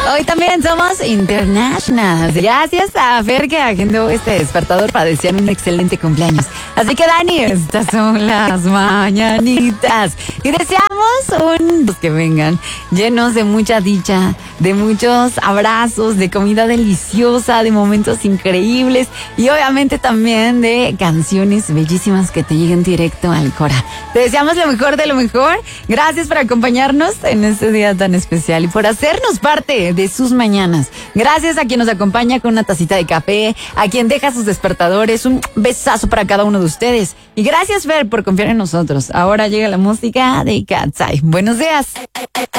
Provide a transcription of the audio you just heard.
Hoy también somos internationals. Gracias a Fer que agendó este despertador para desearme un excelente cumpleaños. Así que Dani, estas son las mañanitas. Y deseamos que vengan llenos de mucha dicha, de muchos abrazos, de comida deliciosa, de momentos increíbles y obviamente también de canciones bellísimas que te lleguen directo al corazón. Te deseamos lo mejor de lo mejor. Gracias por acompañarnos en este día tan especial y por hacernos parte de sus mañanas. Gracias a quien nos acompaña con una tacita de café, a quien deja sus despertadores, un besazo para cada uno de ustedes. Y gracias, Fer, por confiar en nosotros. Ahora llega la música de Katsai. Buenos días.